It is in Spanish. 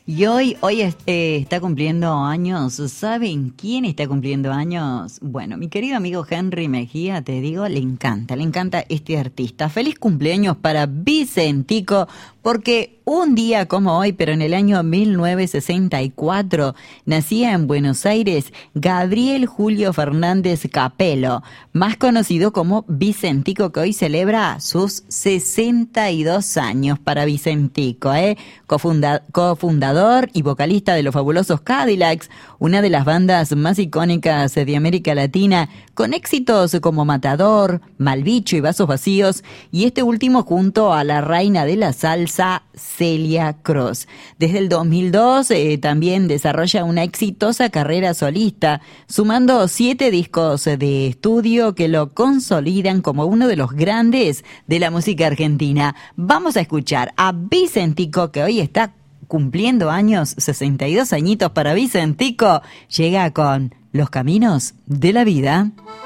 Y hoy está cumpliendo años. ¿Saben quién está cumpliendo años? Bueno, mi querido amigo Henry Mejía, te digo, le encanta este artista. Feliz cumpleaños para Vicentico, porque un día como hoy, pero en el año 1964, nacía en Buenos Aires Gabriel Julio Fernández Capelo, más conocido como Vicentico, que hoy celebra sus 62 años para Vicentico, cofundador y vocalista de los fabulosos Cadillacs, una de las bandas más icónicas de América Latina, con éxitos como Matador, Malbicho y Vasos Vacíos, y este último junto a la reina de la salsa, Celia Cruz. Desde el 2002 también desarrolla una exitosa carrera solista, sumando 7 discos de estudio que lo consolidan como uno de los grandes de la música argentina. Vamos a escuchar a Vicentico, que hoy está cumpliendo años, 62 añitos para Vicentico. Llega con Los Caminos de la Vida.